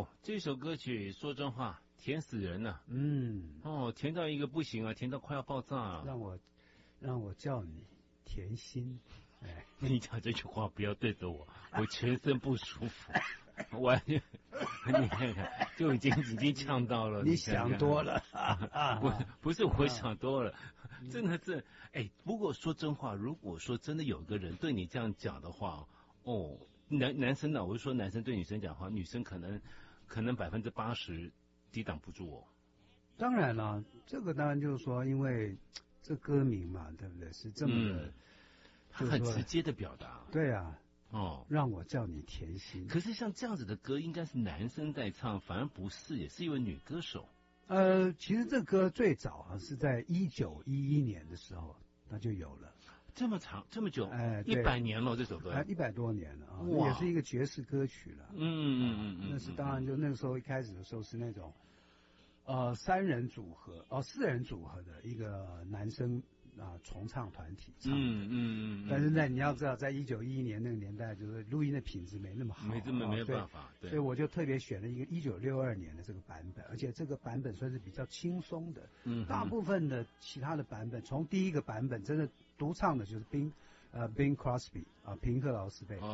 哦，这首歌曲说真话，甜死人了。甜到一个不行啊，甜到快要爆炸啊。 让我叫你甜心。哎， 你讲这句话不要对着我，我全身不舒服。完全，你看看，就已经呛到了。 你想多了。 不是我想多了，真的是。不过说真话，如果说真的有个人对你这样讲的话，男生呢，我是说男生对女生讲话，女生可能80%抵挡不住哦。 当然了，这个当然就是说，因为这歌名嘛，对不对？是这么的， 他很直接的表达。 对啊。让我叫你甜心。 可是像这样子的歌，应该是男生在唱，反而不是，也是一位女歌手。 其实这歌最早是在1911年的时候，那就有了。 这么长，这么久，100年了，这首歌 100多年了啊，也是一个爵士歌曲了。那是当然，就那个时候一开始的时候是那种4人组合的一个男生重唱团体唱的。但是你要知道，在1911年那个年代，就是录音的品质没那么好， 没有办法。对， 所以我就特别选了一个1962年的这个版本，而且这个版本算是比较轻松的。大部分的其他的版本，从第一个版本真的独唱的就是Bing Crosby 平克劳斯贝。